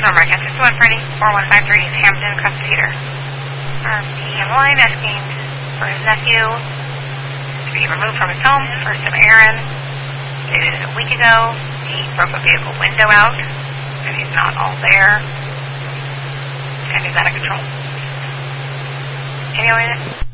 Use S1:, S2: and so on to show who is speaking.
S1: American 61 Freddy, 4153, Hampton, Crescent Cedar. PM line asking for his nephew to be removed from his home. First of Aaron, dated a week ago. He broke a vehicle window out, and he's not all there, and he's out of control. Anyway,